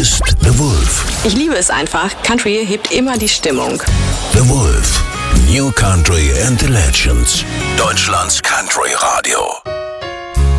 ist The Wolf. Ich liebe es einfach. Country hebt immer die Stimmung. The Wolf. New Country and the Legends. Deutschlands Country Radio.